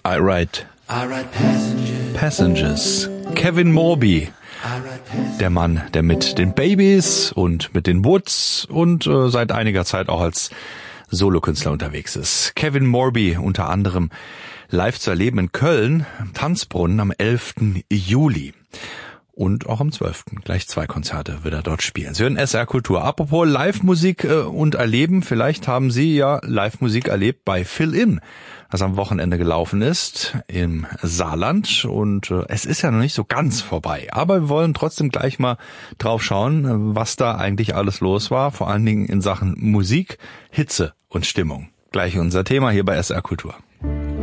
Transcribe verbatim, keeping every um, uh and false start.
I Ride Passengers. Kevin Morby. Der Mann, der mit den Babys und mit den Woods und äh, seit einiger Zeit auch als Solokünstler unterwegs ist. Kevin Morby unter anderem live zu erleben in Köln, im Tanzbrunnen am elften Juli. Und auch am zwölften Gleich zwei Konzerte wird er dort spielen. Sie hören S R Kultur. Apropos Live-Musik äh, und Erleben, vielleicht haben Sie ja Live-Musik erlebt bei Fill In, was am Wochenende gelaufen ist im Saarland. Und äh, es ist ja noch nicht so ganz vorbei. Aber wir wollen trotzdem gleich mal drauf schauen, was da eigentlich alles los war. Vor allen Dingen in Sachen Musik, Hitze und Stimmung. Gleich unser Thema hier bei S R Kultur.